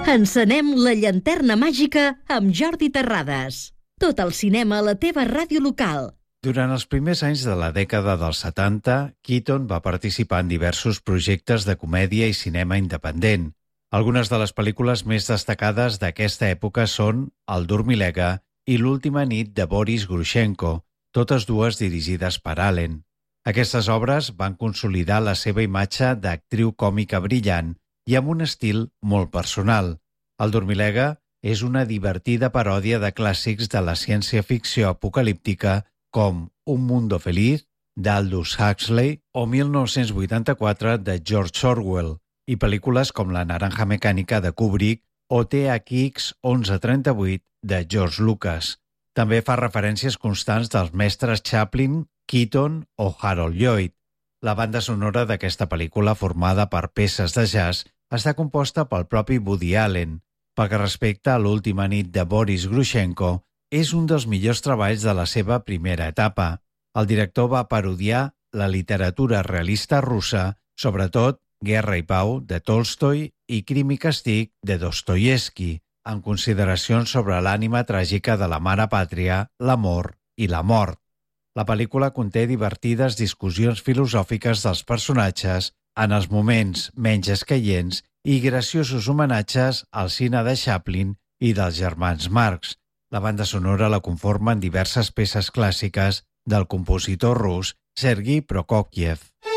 Encenem la llanterna màgica amb Jordi Terrades. Tot el cinema a la teva ràdio local. Durant els primers anys de la dècada dels 70, Keaton va participar en diversos projectes de comèdia i cinema independent. Algunes de les pel·lícules més destacades d'aquesta època són El Dormilega i L'última nit de Boris Grushenko, totes dues dirigides per Allen. Aquestes obres van consolidar la seva imatge d'actriu còmica brillant i amb un estil molt personal. El Dormilega és una divertida paròdia de clàssics de la ciència-ficció apocalíptica com Un mundo feliz, d'Aldous Huxley, o 1984 de George Orwell, i pel·lícules com La naranja mecànica de Kubrick o THX 1138 de George Lucas. També fa referències constants dels mestres Chaplin, Keaton o Harold Lloyd. La banda sonora d'aquesta pel·lícula, formada per peces de jazz, està composta pel propi Woody Allen. Pel que respecta a L'última nit de Boris Grushenko, és un dels millors treballs de la seva primera etapa. El director va parodiar la literatura realista russa, sobretot Guerra i Pau, de Tolstoi, i Crim i Castig, de Dostoievski, en consideracions sobre l'ànima tràgica de la mare pàtria, l'amor i la mort. La pel·lícula conté divertides discussions filosòfiques dels personatges en els moments menys escaients i graciosos homenatges al cine de Chaplin i dels germans Marx. La banda sonora la conformen diverses peces clàssiques del compositor rus Sergei Prokofiev.